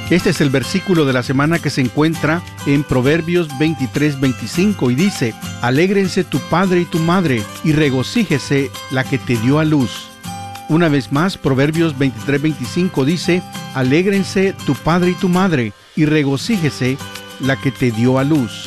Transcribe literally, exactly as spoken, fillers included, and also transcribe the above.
Este es el versículo de la semana que se encuentra en Proverbios veintitrés veinticinco y dice: Alégrense tu padre y tu madre, y regocíjese la que te dio a luz. Una vez más, Proverbios veintitrés veinticinco dice: Alégrense tu padre y tu madre, y regocíjese la que te dio a luz.